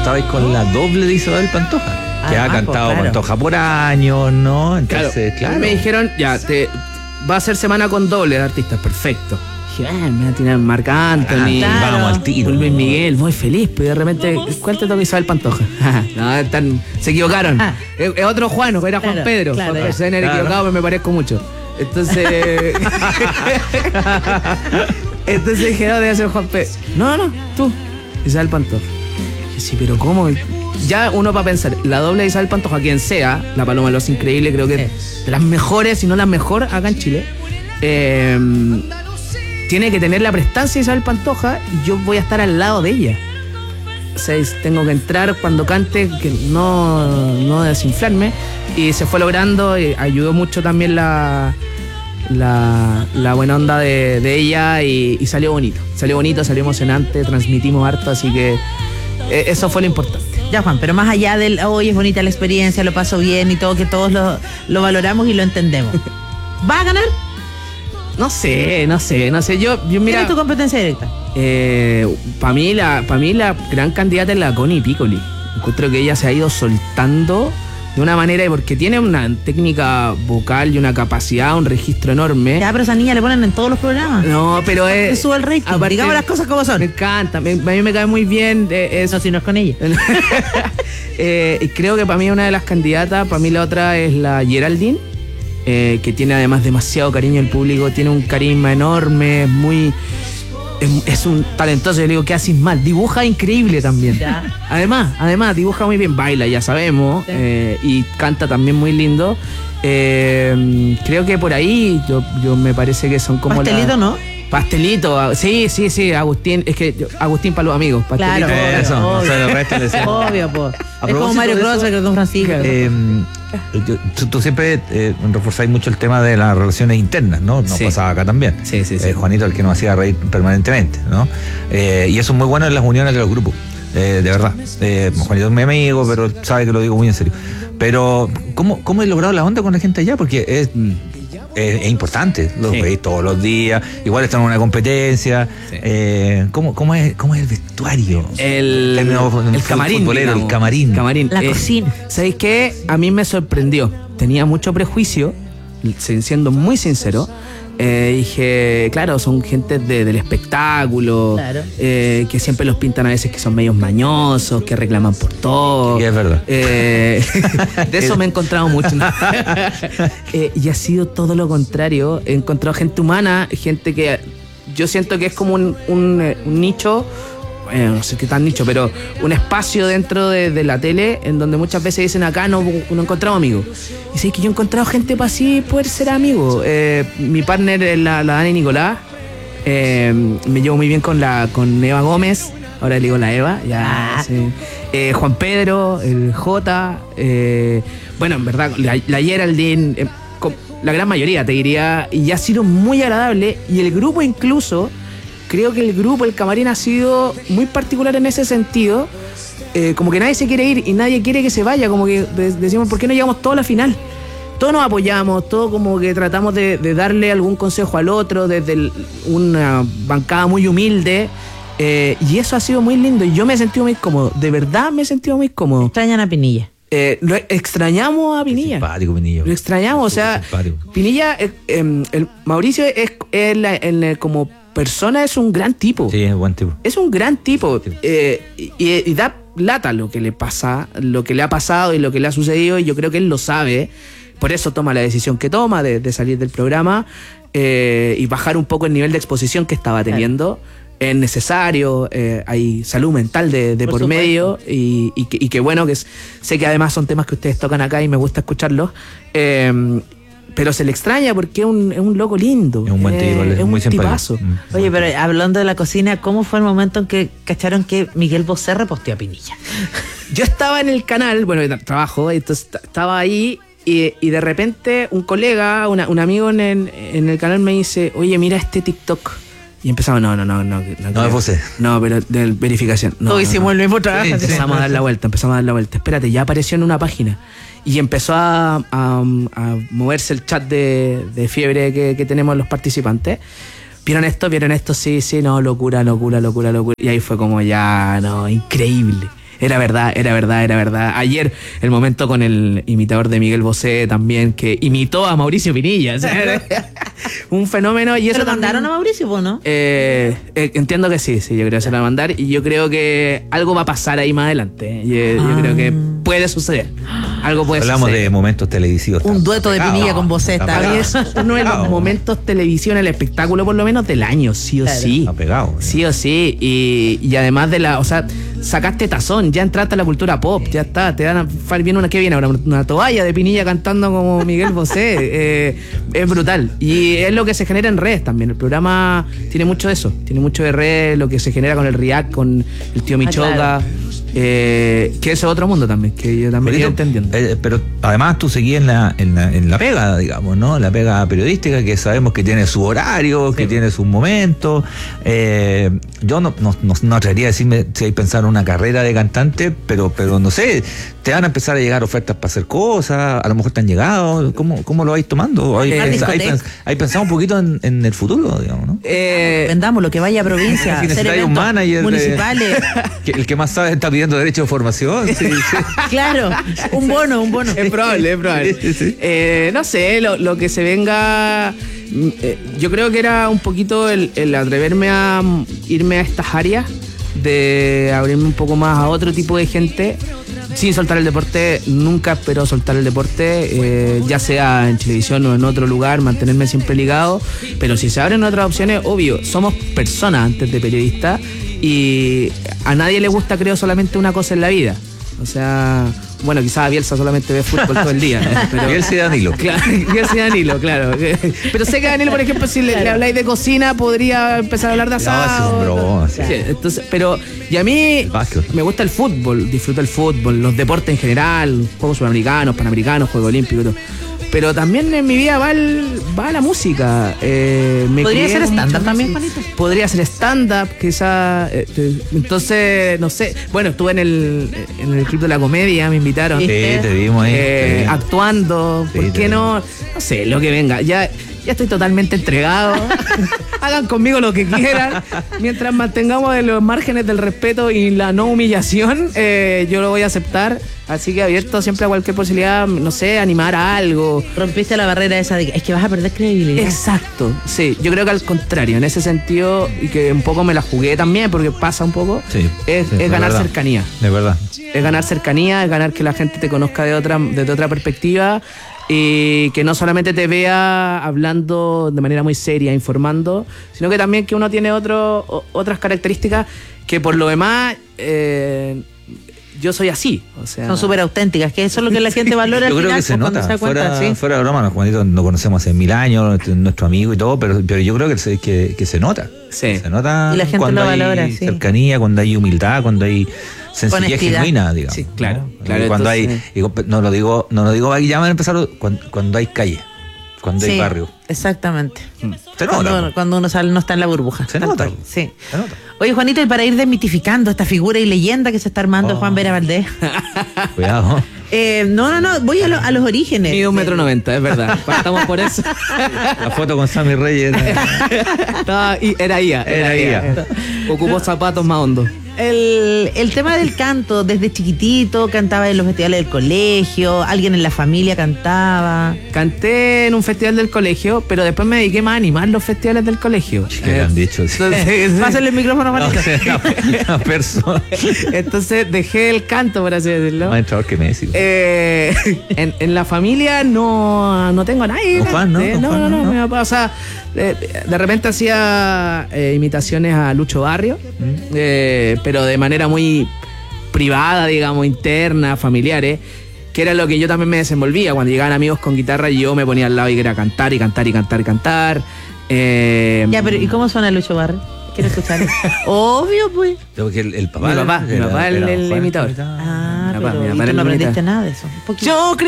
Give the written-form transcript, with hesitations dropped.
estabais con la doble de Isabel Pantoja, que ha cantado Pantoja por años, ¿no? Entonces, claro. Me dijeron, va a ser semana con doble de artistas, perfecto. Dije, me va a tirar Marc Anthony, vamos al tiro. Luis Miguel, muy feliz, pero de repente, ¿cuál te toca Isabel Pantoja? No, se equivocaron. Es otro Juan, era Juan Pedro. Juan Pedro se han equivocado, pero me parezco mucho. Entonces. Entonces dije, no, debe ser Juan Pedro. No, tú, Isabel Pantoja. Dije, sí, pero ¿cómo? Ya uno va a pensar, la doble de Isabel Pantoja, quien sea, la Paloma de los Increíbles, creo que es de las mejores, si no la mejor acá en Chile. Tiene que tener la prestancia de Isabel Pantoja y yo voy a estar al lado de ella. O sea, tengo que entrar cuando cante, que no desinflarme. Y se fue logrando, y ayudó mucho también la buena onda de ella y salió bonito. Salió emocionante, transmitimos harto, así que eso fue lo importante. Ya, Juan, pero más allá del hoy es bonita la experiencia, lo paso bien y todo, que todos lo valoramos y lo entendemos. ¿Va a ganar? No sé. Yo mira. ¿Quién es tu competencia directa? Para mí la gran candidata es la Connie Piccoli. Encuentro que ella se ha ido soltando de una manera, porque tiene una técnica vocal y una capacidad, un registro enorme. Ya, pero esa niña le ponen en todos los programas. No, pero es... sube el rating. Aparte, digamos las cosas como son. Me encanta, a mí me cae muy bien. No, si no es con ella. Creo que para mí una de las candidatas, para mí la otra es la Geraldine. Que tiene además demasiado cariño del público, tiene un carisma enorme, es un talentoso. Yo le digo, ¿qué haces mal? Dibuja increíble también. Ya. Además, dibuja muy bien, baila, ya sabemos, y canta también muy lindo. Creo que por ahí yo me parece que son como pastelito, ¿no? Pastelito, sí, Agustín, es que Agustín para los amigos, pastelito. Claro, eso, no sé, el resto le decía. Obvio, po. Es como Mario Bros, que con Francisco. Tú siempre reforzáis mucho el tema de las relaciones internas, ¿no? Nos pasaba acá también. Sí. Juanito, el que nos hacía reír permanentemente, ¿no? Y eso es muy bueno en las uniones de los grupos, de verdad. Juanito es mi amigo, pero sabe que lo digo muy en serio. Pero, ¿cómo he logrado la onda con la gente allá? Porque es importante, los veis todos los días, igual están en una competencia. ¿Cómo es el vestuario? El camarín, futbolero, el camarín. La cocina. ¿Sabéis qué? A mí me sorprendió. Tenía mucho prejuicio, siendo muy sincero. Dije, claro, son gente del espectáculo, claro. Que siempre los pintan a veces que son medios mañosos, que reclaman por todo. Y es verdad. De eso me he encontrado mucho. Y ha sido todo lo contrario. He encontrado gente humana, gente que yo siento que es como un nicho, no sé qué tan nicho, pero un espacio dentro de la tele en donde muchas veces dicen, acá no encontramos amigos. Y sí, que yo he encontrado gente para así poder ser amigo. Mi partner es la Dani Nicolás. Me llevo muy bien con Eva Gómez. Ahora le digo la Eva. Ya, sí. Juan Pedro, el J. Bueno, en verdad, la Geraldine, la gran mayoría, te diría. Y ha sido muy agradable. Y el grupo incluso... Creo que el camarín ha sido muy particular en ese sentido. Como que nadie se quiere ir y nadie quiere que se vaya. Como que decimos, ¿por qué no llegamos todos a la final? Todos nos apoyamos, todos como que tratamos de darle algún consejo al otro desde una bancada muy humilde. Y eso ha sido muy lindo. Y yo me he sentido muy cómodo. De verdad me he sentido muy cómodo. ¿Extrañan a Pinilla? Lo extrañamos a Pinilla. Qué simpático Pinilla. Lo extrañamos, o sea, Pinilla, el Mauricio es como persona es un gran tipo. Sí, es buen tipo. Es un gran tipo. Y da lata lo que le pasa, lo que le ha pasado y lo que le ha sucedido, y yo creo que él lo sabe. Por eso toma la decisión que toma de salir del programa y bajar un poco el nivel de exposición que estaba teniendo. Es necesario, hay salud mental de por medio, y que bueno, que sé que además son temas que ustedes tocan acá y me gusta escucharlos. Pero se le extraña porque es un loco lindo. Es un buen tipo, es muy tipazo. Oye, pero hablando de la cocina, ¿cómo fue el momento en que cacharon que Miguel Bosé reposteó a Pinilla? Yo estaba en el canal, bueno, trabajo, entonces estaba ahí y de repente un colega, un amigo en el canal me dice, oye, mira este TikTok. Y empezamos, no es Bosé. No, pero de verificación. No, hicimos el mismo trabajo. Sí, empezamos a dar la vuelta. Espérate, ya apareció en una página. Y empezó a moverse el chat de fiebre que tenemos los participantes. ¿Vieron esto? Sí, no, locura. Y ahí fue como ya, no, increíble. Era verdad. Ayer el momento con el imitador de Miguel Bosé también, que imitó a Mauricio Pinilla. O sea, un fenómeno. Y eso ¿Pero mandaron a Mauricio, vos, no? Entiendo que sí, yo creo que se lo va a mandar. Y yo creo que algo va a pasar ahí más adelante. Yo creo que puede suceder. Algo puede Hablamos suceder. de momentos televisivos. Un dueto de Pinilla con Bosé está Ahí bien. es uno de los momentos televisión, el espectáculo por lo menos del año, sí o Claro. sí. Está pegado. Sí o sí. Y además de o sea, sacaste tazón, ya entraste a la cultura pop, ya está. Te van a viene ¿qué viene ahora? Una toalla de Pinilla cantando como Miguel Bosé. Es brutal. Y es lo que se genera en redes también. El programa tiene mucho de eso. Tiene mucho de redes, lo que se genera con el React, con el tío Michoca. Claro. Que ese es otro mundo también, que yo también Polito, estoy entendiendo. pero además tú seguías en la pega, digamos, ¿no? La pega periodística, que sabemos que tiene su horario, que tiene su momento. Yo no atrevería a decirme si hay pensado en una carrera de cantante, pero no sé, te van a empezar a llegar ofertas para hacer cosas, a lo mejor te han llegado. ¿Cómo lo vais tomando? ¿Hay pensado un poquito en el futuro, digamos, no? Vendamos lo que vaya a provincia, Si hacer necesitáis un eventos manager municipales. El que más sabe está pidiendo derecho de formación. Sí. Claro, un bono. Es probable. Sí. No sé, lo que se venga. Yo creo que era un poquito el atreverme a irme a estas áreas, de abrirme un poco más a otro tipo de gente, sin soltar el deporte. Nunca espero soltar el deporte, ya sea en televisión o en otro lugar, mantenerme siempre ligado. Pero si se abren otras opciones, obvio, somos personas antes de periodistas, y a nadie le gusta, creo, solamente una cosa en la vida. O sea, bueno, quizás a Bielsa solamente ve fútbol todo el día, ¿no? Pero, Bielsa y Danilo. Claro, Bielsa y Danilo, claro. Pero sé que a Danilo, por ejemplo, si le habláis de cocina, podría empezar a hablar de asado. No, es un broma, sí. Sí, entonces, pero, y a mí me gusta el fútbol, disfruto el fútbol, los deportes en general, Juegos Sudamericanos, Panamericanos, Juegos Olímpicos y todo. Pero también en mi vida va la música. ¿Podría ser stand-up también, Juanito? Juanito? Podría ser stand-up, quizás. Entonces, no sé. Bueno, estuve en el Club de la Comedia, me invitaron. Sí, te vimos ahí. Actuando. Sí, ¿Por qué no? No sé, lo que venga. Ya estoy totalmente entregado. Hagan conmigo lo que quieran. Mientras mantengamos en los márgenes del respeto y la no humillación, yo lo voy a aceptar. Así que abierto siempre a cualquier posibilidad, no sé, animar a algo. Rompiste la barrera esa de que es que vas a perder credibilidad. Exacto, sí. Yo creo que al contrario, en ese sentido, y que un poco me la jugué también, porque pasa un poco, es ganar verdad. cercanía. De verdad. Es ganar cercanía, es ganar que la gente te conozca desde otra perspectiva, y que no solamente te vea hablando de manera muy seria, informando, sino que también que uno tiene otras características que por lo demás yo soy así. O sea, son súper auténticas, que eso es lo que la gente valora al Yo creo final, que se pues, cuando nota. se da cuenta, sí. Fuera de broma, Juanito lo conocemos hace 1000 años, nuestro amigo y todo, pero yo creo que se nota. Sí. Se nota Y la gente cuando lo hay valora, sí. cercanía, cuando hay humildad, cuando hay sencillez Honestidad. genuina, digamos. Sí, claro, ¿no? claro, Cuando entonces- hay, no lo digo aquí, ya van a empezar cuando hay calle, cuando hay Sí, barrio. exactamente. Se nota. Cuando uno sale, no está en la burbuja. Se tal nota. cual, sí. Se nota. Oye, Juanito, y para ir desmitificando esta figura y leyenda que se está armando Juan Vera Valdés. Cuidado. No, voy a los orígenes. Mide 1,90 m, es verdad. Partamos por eso. La foto con Sammy Reyes. Era IA. Ocupó zapatos más hondos. El tema del canto, desde chiquitito, cantaba en los festivales del colegio, alguien en la familia cantaba. Canté en un festival del colegio, pero después me dediqué más a animar los festivales del colegio. ¿Qué le han dicho? Sí. Pásenle el micrófono, No, Juanito. una persona. Entonces dejé el canto, por así decirlo. Más entrador que Messi. En la familia no tengo a nadie. ¿Con Juan, no? ¿Con Juan, no? Mi papá, o sea, de repente hacía imitaciones a Lucho Barrio, pero de manera muy privada, digamos, interna, familiares, que era lo que yo también me desenvolvía. Cuando llegaban amigos con guitarra, yo me ponía al lado y quería cantar. Ya, pero ¿y cómo suena Lucho Barrio? Quiero escuchar. Obvio, pues. Porque el papá. Mi papá, el Juan, imitador. Ah, Mi papá, pero mi ¿y papá tú era no el aprendiste imitador. nada de eso? Un poquito. Yo